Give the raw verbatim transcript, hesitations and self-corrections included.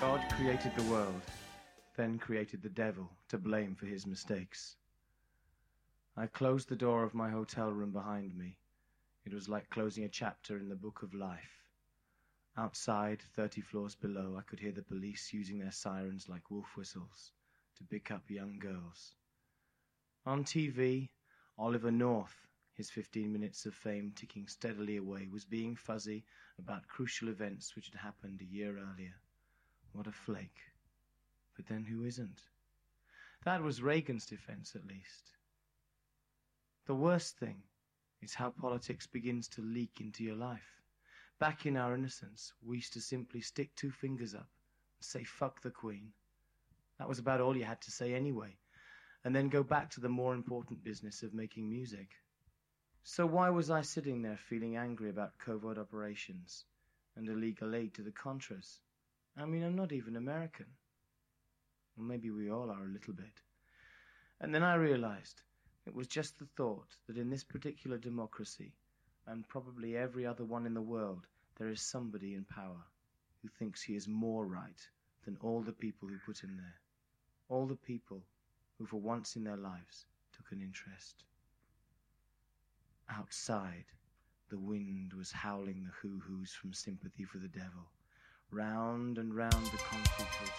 God created the world, then created the devil to blame for his mistakes. I closed the door of my hotel room behind me. It was like closing a chapter in the book of life. Outside, thirty floors below, I could hear the police using their sirens like wolf whistles to pick up young girls. On T V, Oliver North, his fifteen minutes of fame ticking steadily away, was being fuzzy about crucial events which had happened a year earlier. What a flake. But then who isn't? That was Reagan's defense, at least. The worst thing is how politics begins to leak into your life. Back in our innocence, we used to simply stick two fingers up and say, fuck the Queen. That was about all you had to say anyway, and then go back to the more important business of making music. So why was I sitting there feeling angry about covert operations and illegal aid to the Contras? I mean, I'm not even American. Well, maybe we all are a little bit. And then I realized it was just the thought that in this particular democracy, and probably every other one in the world, there is somebody in power who thinks he is more right than all the people who put him there. All the people who for once in their lives took an interest. Outside, the wind was howling the hoo-hoos from sympathy for the devil. Round and round the concrete